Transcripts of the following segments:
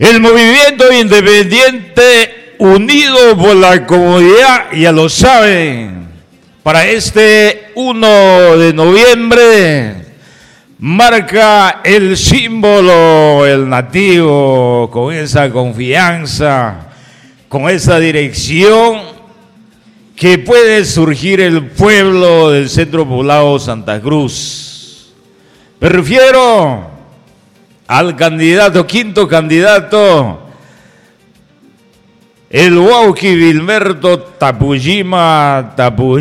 El movimiento independiente unido por la comunidad, ya lo saben, para este 1 de noviembre marca el símbolo, el nativo, con esa confianza, con esa dirección que puede surgir el pueblo del Centro Poblado Santa Cruz. Me refiero al candidato, quinto candidato, el Wauqui Vilmerto Tapujima,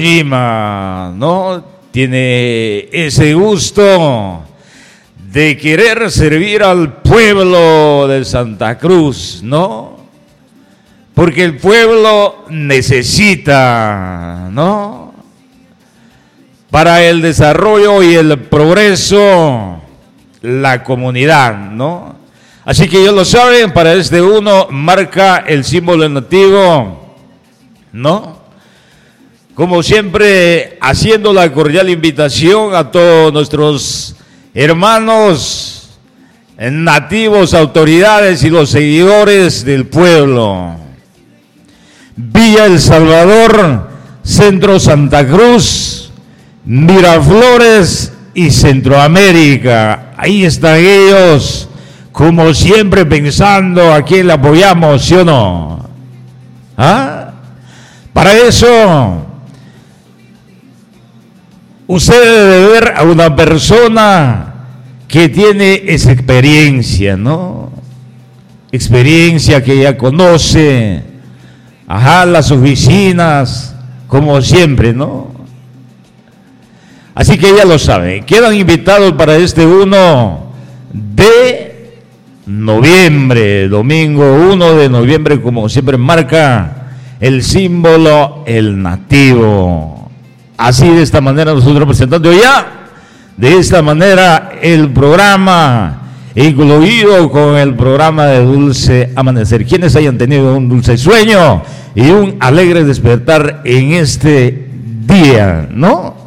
¿no? Tiene ese gusto de querer servir al pueblo de Santa Cruz, ¿no? Porque el pueblo necesita, ¿no? Para el desarrollo y el progreso, la comunidad, ¿no? Así que ya lo saben, para este 1 marca el símbolo nativo, ¿no? Como siempre, haciendo la cordial invitación a todos nuestros hermanos nativos, autoridades y los seguidores del pueblo. Villa El Salvador, Centro Santa Cruz, Miraflores y Centroamérica. Ahí están ellos, como siempre, pensando a quién le apoyamos, ¿sí o no? ¿Ah? Para eso, usted debe ver a una persona que tiene esa experiencia, ¿no? Experiencia que ya conoce, las oficinas, como siempre, ¿no? Así que ya lo saben, quedan invitados para este 1 de noviembre, domingo 1 de noviembre, como siempre marca el símbolo, el nativo. Así, de esta manera, nosotros presentando ya, de esta manera, el programa, incluido con el programa de Dulce Amanecer. Quienes hayan tenido un dulce sueño y un alegre despertar en este día, ¿no?